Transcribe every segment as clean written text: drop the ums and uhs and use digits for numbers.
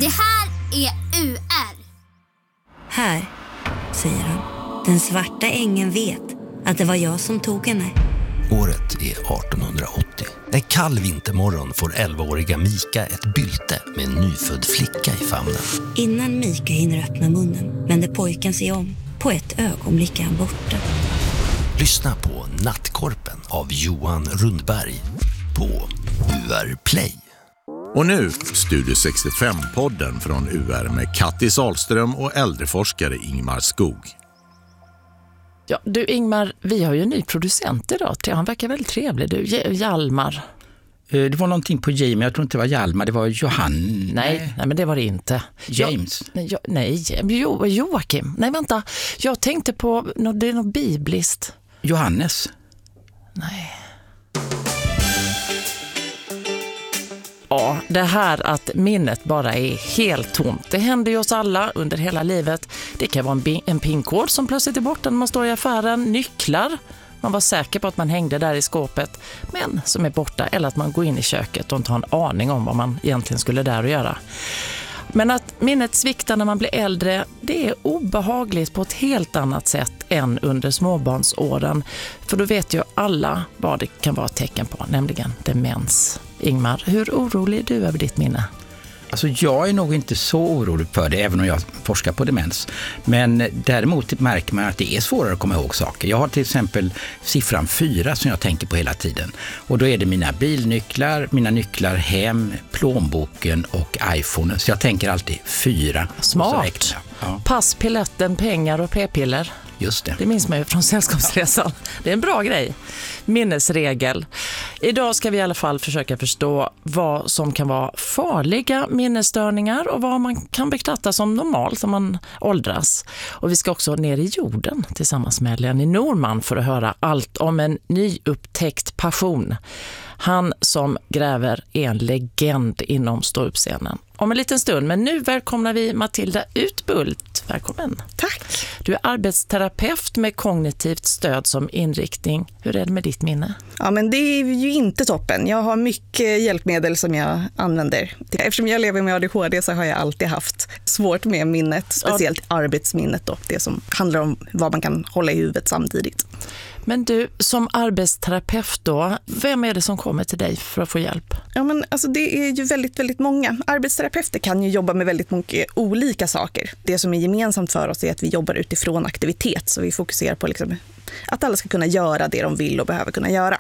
Det här är UR. Här, säger han. Den svarta ängeln vet att det var jag som tog henne. Året är 1880. En kall vintermorgon får 11-åriga Mika ett bylte med en nyfödd flicka i famnen. Innan Mika hinner öppna munnen vänder pojken sig om. På ett ögonblick är han borta. Lyssna på Nattkorpen av Johan Rundberg på UR Play. Och nu Studio 65-podden från UR med Kattis Ahlström och äldreforskare Ingmar Skog. Ja, du Ingmar, vi har ju en ny producent idag. Han verkar väldigt trevlig, du. Hjalmar. Det var någonting på J, men jag tror inte det var Hjalmar, det var Johan. Nej, men det var det inte. James. Joakim. Nej, vänta. Jag tänkte på, det är något bibliskt. Johannes. Nej. Ja, det här att minnet bara är helt tomt. Det händer ju oss alla under hela livet. Det kan vara en pinkod som plötsligt är borta när man står i affären. Nycklar. Man var säker på att man hängde där i skåpet, men som är borta. Eller att man går in i köket och inte har en aning om vad man egentligen skulle där och göra. Men att minnet sviktar när man blir äldre, det är obehagligt på ett helt annat sätt än under småbarnsåren. För då vet ju alla vad det kan vara ett tecken på, nämligen demens. Ingmar, hur orolig är du över ditt minne? Alltså jag är nog inte så orolig för det, även om jag forskar på demens. Men däremot märker man att det är svårare att komma ihåg saker. Jag har till exempel siffran 4 som jag tänker på hela tiden. Och då är det mina bilnycklar, mina nycklar hem, plånboken och iPhone. Så jag tänker alltid 4. Smart. Ja. Pass, piletten, pengar och p-piller. Just det. Det minns man ju från sällskapsresan. Det är en bra grej. Minnesregel. Idag ska vi i alla fall försöka förstå vad som kan vara farliga minnesstörningar och vad man kan betrakta som normalt om man åldras. Och vi ska också ner i jorden tillsammans med Lenny Norman för att höra allt om en nyupptäckt passion. Han som gräver är en legend inom ståuppscenen. Om en liten stund, men nu välkomnar vi Matilda Utbult. Välkommen. Tack. Du är arbetsterapeut med kognitivt stöd som inriktning. Hur är det med ditt minne? Ja, men det är ju inte toppen. Jag har mycket hjälpmedel som jag använder. Eftersom jag lever med ADHD så har jag alltid haft svårt med minnet, speciellt arbetsminnet då. Det som handlar om vad man kan hålla i huvudet samtidigt. Men du, som arbetsterapeut då, vem är det som kommer till dig för att få hjälp? Ja, men alltså det är ju väldigt, väldigt många. Arbetsterapeuter kan ju jobba med väldigt mycket olika saker. Det som är gemensamt för oss är att vi jobbar utifrån aktivitet. Så vi fokuserar på liksom att alla ska kunna göra det de vill och behöver kunna göra.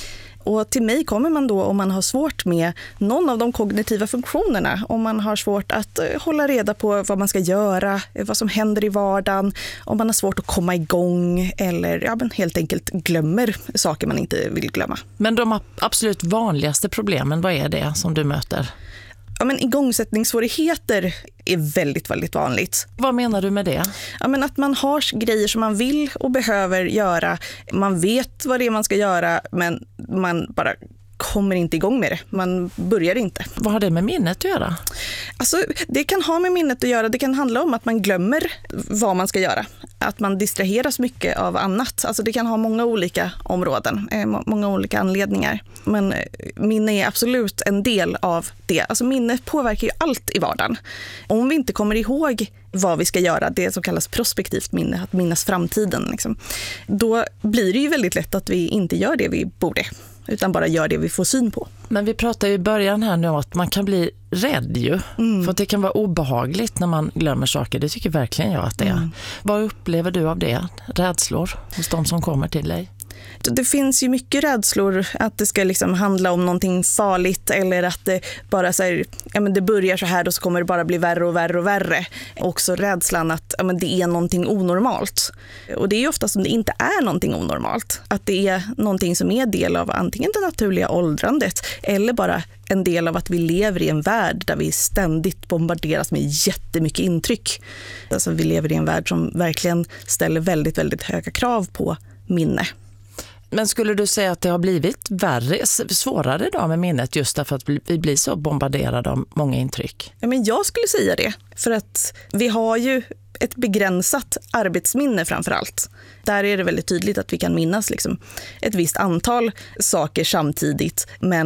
Och till mig kommer man då om man har svårt med någon av de kognitiva funktionerna. Om man har svårt att hålla reda på vad man ska göra, vad som händer i vardagen. Om man har svårt att komma igång eller helt enkelt glömmer saker man inte vill glömma. Men de absolut vanligaste problemen, vad är det som du möter? Ja, men igångsättningssvårigheter är väldigt, väldigt vanligt. Vad menar du med det? Ja, men att man har grejer som man vill och behöver göra. Man vet vad det är man ska göra, men man bara kommer inte igång med det. Man börjar inte. Vad har det med minnet att göra? Alltså, det kan ha med minnet att göra. Det kan handla om att man glömmer vad man ska göra. Att man distraheras mycket av annat. Alltså det kan ha många olika områden, många olika anledningar. Men minne är absolut en del av det. Alltså minne påverkar ju allt i vardagen. Om vi inte kommer ihåg vad vi ska göra, det som kallas prospektivt minne, att minnas framtiden, liksom, då blir det ju väldigt lätt att vi inte gör det vi borde, utan bara gör det vi får syn på. Men vi pratar ju i början här nu om att man kan bli rädd ju. För att det kan vara obehagligt när man glömmer saker. Det tycker verkligen jag att det är. Vad upplever du av det? Rädslor hos de som kommer till dig? Det finns ju mycket rädslor att det ska liksom handla om någonting farligt eller att det bara så här, men det börjar så här och så kommer det bara bli värre och värre och värre. Också rädslan att men det är någonting onormalt. Och det är ju ofta som det inte är någonting onormalt. Att det är någonting som är del av antingen det naturliga åldrandet eller bara en del av att vi lever i en värld där vi ständigt bombarderas med jättemycket intryck. Alltså vi lever i en värld som verkligen ställer väldigt, väldigt höga krav på minne. Men skulle du säga att det har blivit värre, svårare idag med minnet just därför att vi blir så bombarderade av många intryck? Ja, men jag skulle säga det. För att vi har ju ett begränsat arbetsminne framför allt. Där är det väldigt tydligt att vi kan minnas liksom ett visst antal saker samtidigt. Men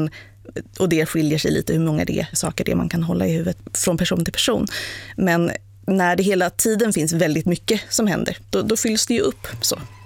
Och det skiljer sig lite hur många saker det är man kan hålla i huvudet från person till person. Men när det hela tiden finns väldigt mycket som händer, då fylls det ju upp så.